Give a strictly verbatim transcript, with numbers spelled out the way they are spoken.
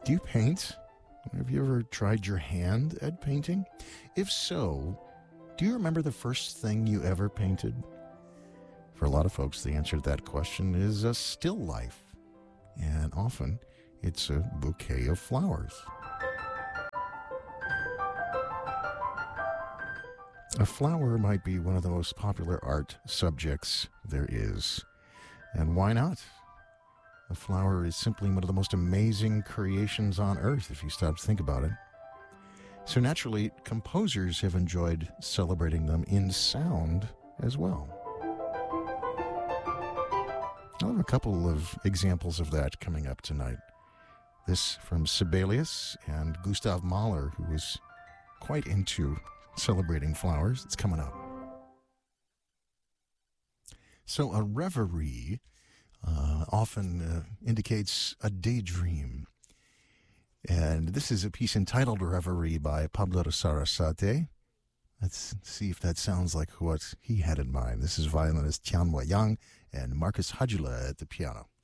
Do you paint? Have you ever tried your hand at painting? If so, do you remember the first thing you ever painted? For a lot of folks, the answer to that question is a still life. And often, it's a bouquet of flowers. A flower might be one of the most popular art subjects there is. And why not? A flower is simply one of the most amazing creations on earth, if you stop to think about it. So naturally, composers have enjoyed celebrating them in sound as well. I'll have a couple of examples of that coming up tonight. This from Sibelius and Gustav Mahler, who was quite into celebrating flowers. It's coming up. So a reverie uh, often uh, indicates a daydream. And this is a piece entitled Reverie by Pablo Sarasate. Let's see if that sounds like what he had in mind. This is violinist Tianhua Yang and Marcus Hajula at the piano.